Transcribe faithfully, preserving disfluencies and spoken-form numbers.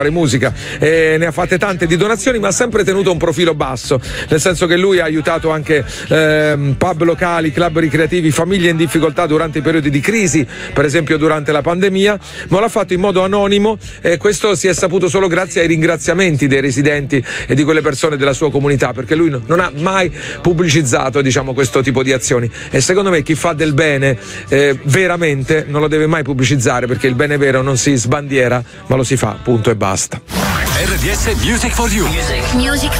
musica, e ne ha fatte tante di donazioni, ma ha sempre tenuto un profilo basso, nel senso che lui ha aiutato anche ehm, pub locali, club ricreativi, famiglie in difficoltà durante i periodi di crisi, per esempio durante la pandemia, ma l'ha fatto in modo anonimo, e questo si è saputo solo grazie ai ringraziamenti dei residenti e di quelle persone della sua comunità, perché lui non ha mai pubblicizzato, diciamo, questo tipo di azioni, e secondo me chi fa del bene eh, veramente non lo deve mai pubblicizzare, perché il bene vero non si sbandiera ma lo si fa, punto e basta. R D S Music for You. Music, Music